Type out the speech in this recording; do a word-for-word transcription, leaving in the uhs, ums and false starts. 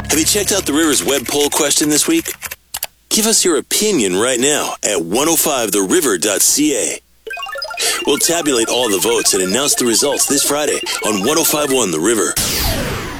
Have you checked out the River's web poll question this week? Give us your opinion right now at one oh five the river dot c a. We'll tabulate all the votes and announce the results this Friday on one oh five point one The River.